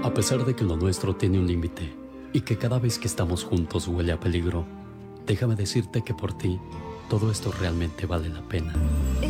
A pesar de que lo nuestro tiene un límite y que cada vez que estamos juntos huele a peligro, déjame decirte que por ti todo esto realmente vale la pena.